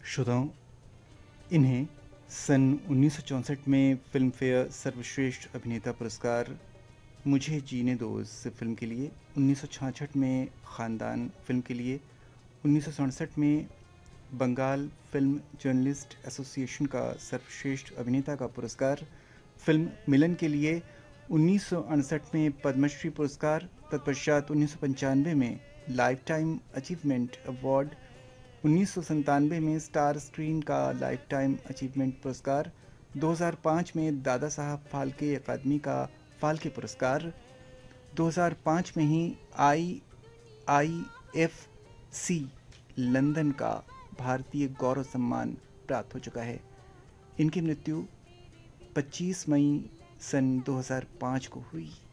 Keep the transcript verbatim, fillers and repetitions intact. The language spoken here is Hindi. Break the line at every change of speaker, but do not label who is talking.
श्रोताओं, इन्हें सन उन्नीस सौ चौंसठ में फिल्म फेयर सर्वश्रेष्ठ अभिनेता पुरस्कार मुझे जीने दो इस फिल्म के लिए, उन्नीस सौ छियासठ में ख़ानदान फिल्म के लिए, उन्नीस सौ सड़सठ में बंगाल फिल्म जर्नलिस्ट एसोसिएशन का सर्वश्रेष्ठ अभिनेता का पुरस्कार फिल्म मिलन के लिए, उन्नीस सौ अड़सठ में पद्मश्री पुरस्कार, तत्पश्चात उन्नीस सौ पंचानवे में लाइफ टाइम अचीवमेंट अवार्ड, उन्नीस सौ संतानवे में स्टार स्क्रीन का लाइफ टाइम अचीवमेंट पुरस्कार, दो हज़ार पाँच में दादा साहब फाल्के अकादमी का फाल्के पुरस्कार, दो हज़ार पाँच में ही आई आई एफ सी लंदन का भारतीय गौरव सम्मान प्राप्त हो चुका है। इनकी मृत्यु पच्चीस मई सन दो हज़ार पाँच को हुई।